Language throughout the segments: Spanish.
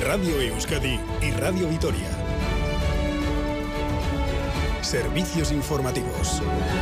Radio Euskadi y Radio Vitoria. Servicios informativos.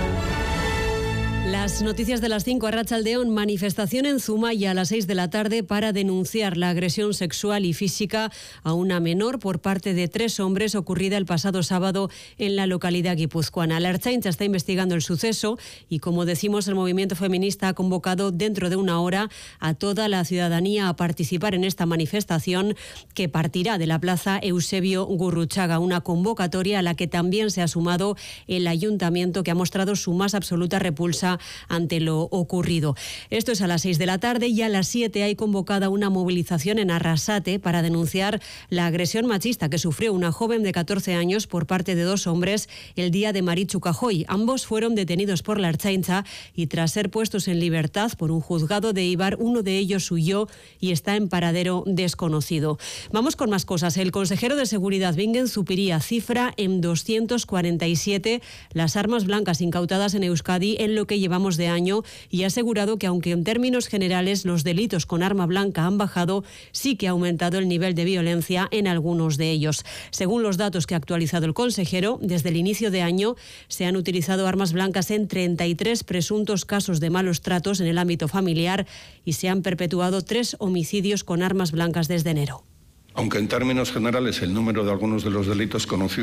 Las noticias de las 5 a Arratsaldeon. Manifestación en Zumaya a las 6 de la tarde para denunciar la agresión sexual y física a una menor por parte de 3 hombres ocurrida el pasado sábado en la localidad guipuzcoana. La Ertzaintza está investigando el suceso y, como decimos, el movimiento feminista ha convocado dentro de una hora a toda la ciudadanía a participar en esta manifestación que partirá de la plaza Eusebio Gurruchaga, una convocatoria a la que también se ha sumado el ayuntamiento, que ha mostrado su más absoluta repulsa ante lo ocurrido. Esto es a las 6 de la tarde y a las 7 hay convocada una movilización en Arrasate para denunciar la agresión machista que sufrió una joven de 14 años por parte de 2 hombres el día de Maritxu Cajoy. Ambos fueron detenidos por la Ertzaintza y, tras ser puestos en libertad por un juzgado de Eibar, uno de ellos huyó y está en paradero desconocido. Vamos con más cosas. El consejero de Seguridad, Bingen Zupiria, cifra en 247 las armas blancas incautadas en Euskadi en lo que llevamos de año y ha asegurado que, aunque en términos generales los delitos con arma blanca han bajado, sí que ha aumentado el nivel de violencia en algunos de ellos. Según los datos que ha actualizado el consejero, desde el inicio de año se han utilizado armas blancas en 33 presuntos casos de malos tratos en el ámbito familiar y se han perpetuado 3 homicidios con armas blancas desde enero. Aunque en términos generales el número de algunos de los delitos conocidos